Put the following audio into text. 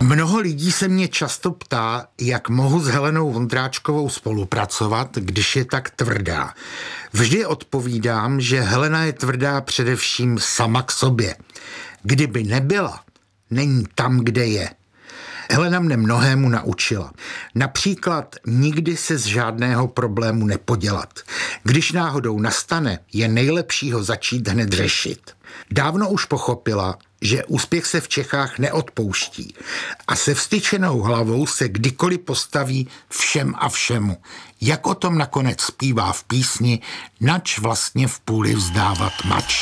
Mnoho lidí se mě často ptá, jak mohu s Helenou Vondráčkovou spolupracovat, když je tak tvrdá. Vždy odpovídám, že Helena je tvrdá především sama k sobě. Kdyby nebyla, není tam, kde je. Helena mne mnohému naučila. Například nikdy se z žádného problému nepodělat. Když náhodou nastane, je nejlepší ho začít hned řešit. Dávno už pochopila, že úspěch se v Čechách neodpouští a se vztyčenou hlavou se kdykoliv postaví všem a všemu. Jak o tom nakonec zpívá v písni Nač vlastně v půli vzdávat mač.